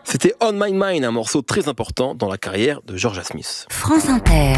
C'était On My Mind, un morceau très important dans la carrière de Georgia Smith. France Inter.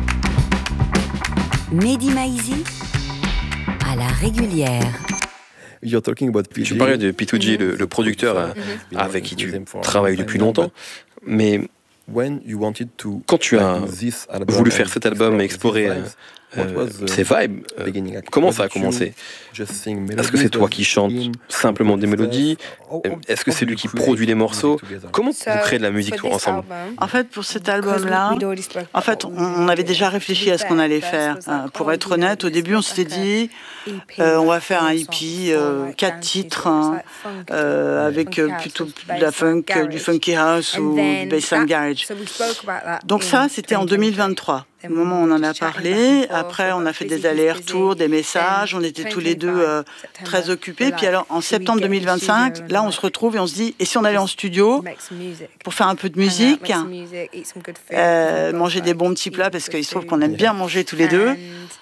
Mehdi Maizi à la régulière. Tu parlais de P2G, le producteur avec qui tu travailles depuis longtemps, mais quand tu as voulu faire cet album et explorer ces vibes, comment ça a commencé? Est-ce que c'est toi qui chantes simplement des mélodies? Est-ce que c'est lui qui produit les morceaux? Comment vous créez de la musique toi, ensemble? En fait, pour cet album-là, on avait déjà réfléchi à ce qu'on allait faire. Pour être honnête, au début, on s'était dit, on va faire un EP, 4 titres, avec plutôt de la funk, du funky house ou du bassline garage. Donc ça, c'était en 2023. Au moment où on en a parlé, après on a fait des allers-retours, des messages, on était tous les deux très occupés. Puis alors en septembre 2025, là on se retrouve et on se dit, et si on allait en studio pour faire un peu de musique, manger des bons petits plats, parce qu'il se trouve qu'on aime bien manger tous les deux.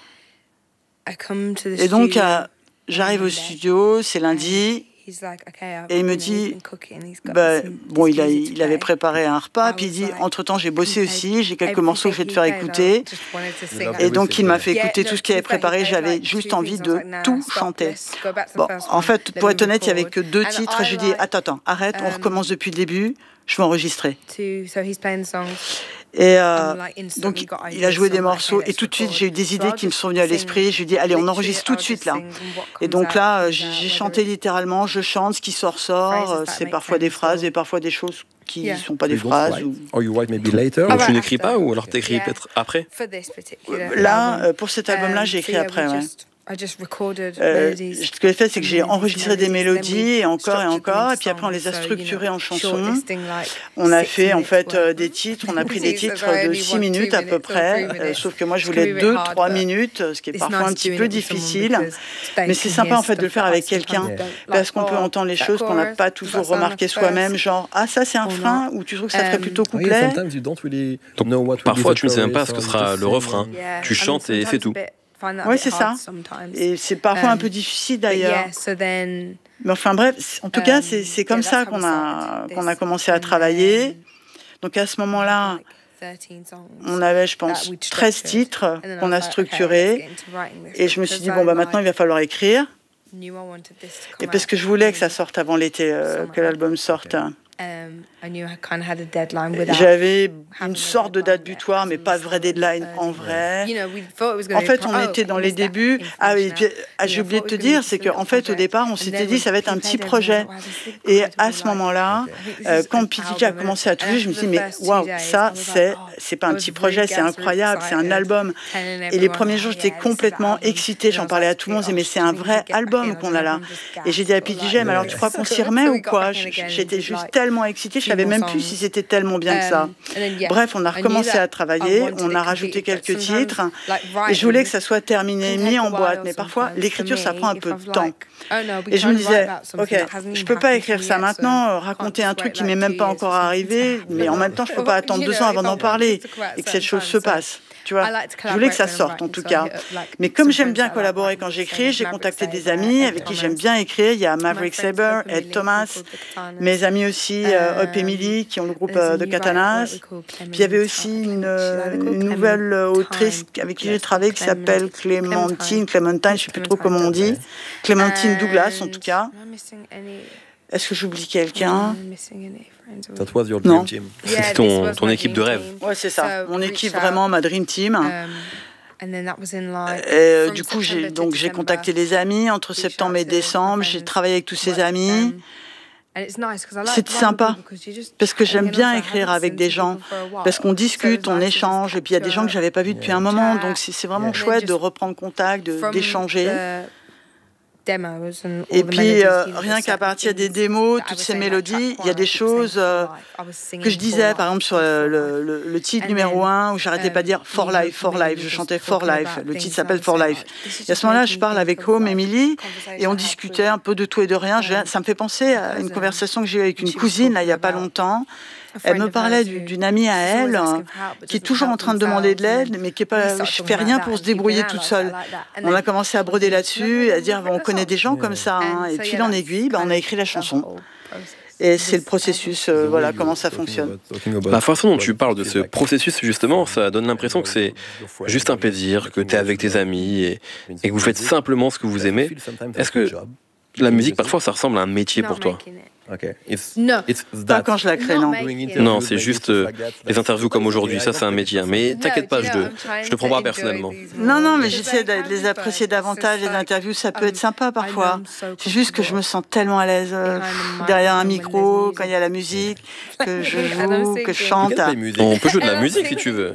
Et donc j'arrive au studio, c'est lundi. Et il me dit, il avait préparé un repas, puis il dit, entre-temps j'ai bossé aussi, j'ai quelques morceaux que je vais te faire écouter. Et donc il m'a fait écouter tout ce qu'il avait préparé, j'avais juste envie de tout chanter. Bon, en fait, pour être honnête, il n'y avait que 2 titres, je lui ai dit, attends, arrête, on recommence depuis le début, je vais enregistrer. Et donc, il a joué des morceaux et tout de suite, j'ai eu des idées qui me sont venues à l'esprit. Je lui ai dit, allez, on enregistre tout de suite là. Et donc là, j'ai chanté littéralement, je chante, ce qui sort. C'est parfois des phrases et parfois des choses qui ne sont pas des phrases. Donc tu n'écris pas ou alors tu écris peut-être après? Là, pour cet album-là, j'ai écrit après, ouais. Ce que j'ai fait, c'est que j'ai enregistré des mélodies et encore, et puis après on les a structurées en chansons. On a fait en fait des titres, on a pris des titres de 6 minutes à peu près, sauf que moi je voulais 2-3 minutes, ce qui est parfois un petit peu difficile. Mais c'est sympa en fait de le faire avec quelqu'un, parce qu'on peut entendre les choses qu'on n'a pas toujours remarquées soi-même, genre ah ça c'est un frein, ou tu trouves que ça ferait plutôt couplet. Donc parfois tu ne sais même pas ce que sera le refrain, tu chantes et c'est tout. Oui, c'est ça. Et c'est parfois un peu difficile d'ailleurs. Mais enfin bref, en tout cas, c'est comme ça qu'on a commencé à travailler. Donc à ce moment-là, on avait, je pense, 13 titres qu'on a structurés. Et je me suis dit, maintenant, il va falloir écrire. Et parce que je voulais que ça sorte avant l'été, que l'album sorte. J'avais une sorte de date butoir, mais pas vraie deadline en vrai. En fait, on était dans les débuts. Ah oui, j'ai oublié de te dire, c'est qu'en fait, au départ, on s'était dit, ça va être un petit projet. Et à ce moment-là, quand P2G a commencé à toucher, je me suis dit, mais waouh, ça, c'est pas un petit projet, c'est incroyable, c'est un album. Et les premiers jours, j'étais complètement excitée, j'en parlais à tout le monde, mais c'est un vrai album qu'on a là. Et j'ai dit à P2G, mais alors tu crois qu'on s'y remet ou quoi? J'étais juste tellement excitée, je savais même plus si c'était tellement bien que ça. Bref, on a recommencé à travailler, on a rajouté quelques titres, et je voulais que ça soit terminé, mis en boîte, mais parfois l'écriture ça prend un peu de temps. Et je me disais, ok, je peux pas écrire ça maintenant, raconter un truc qui m'est même pas encore arrivé, mais en même temps je peux pas attendre 2 ans avant d'en parler et que cette chose se passe. Tu vois, je voulais que ça sorte en tout cas. Mais comme j'aime bien collaborer quand j'écris, j'ai contacté des amis avec qui j'aime bien écrire. Il y a Maverick Sabre, Ed Thomas, mes amis aussi, Up Emily, qui ont le groupe de Katanas. Puis il y avait aussi une nouvelle autrice avec qui j'ai travaillé qui s'appelle Clémentine, je ne sais plus trop comment on dit. Clémentine Douglas en tout cas. Est-ce que j'oublie quelqu'un? Non. C'était ton équipe de rêve. Ouais, c'est ça. Mon équipe, vraiment, ma dream team. Et du coup, j'ai contacté les amis entre septembre et décembre. J'ai travaillé avec tous ces amis. C'était sympa, parce que j'aime bien écrire avec des gens, parce qu'on discute, on échange, et puis il y a des gens que je n'avais pas vus depuis un moment, donc c'est vraiment chouette de reprendre contact, d'échanger. Et puis, rien qu'à partir des démos, toutes ces mélodies, il y a des choses que je disais, par exemple, sur le titre numéro 1, où j'arrêtais pas de dire For Life, je chantais For Life, le titre s'appelle For Life. Et à ce moment-là, je parle avec Home, Emily, et on discutait un peu de tout et de rien. Ça me fait penser à une conversation que j'ai eue avec une cousine, là, il y a pas longtemps. Elle me parlait d'une amie à elle qui est toujours en train de demander de l'aide, mais qui est pas, je fais rien pour se débrouiller toute seule. On a commencé à broder là-dessus, à dire on connaît des gens comme ça, hein. Et puis en aiguille, on a écrit la chanson. Et c'est le processus, voilà comment ça fonctionne. La façon dont tu parles de ce processus, justement, ça donne l'impression que c'est juste un plaisir, que tu es avec tes amis et que vous faites simplement ce que vous aimez. Est-ce que la musique, parfois, ça ressemble à un métier pour toi? Pas quand je la crée, non. Non, c'est juste les interviews comme aujourd'hui, ça c'est un métier. Mais t'inquiète pas, je te prends pas personnellement. Non, mais j'essaie de les apprécier davantage, les interviews, ça peut être sympa parfois. C'est juste que je me sens tellement à l'aise derrière un micro, quand il y a la musique, que je joue, que je chante. On peut jouer de la musique si tu veux.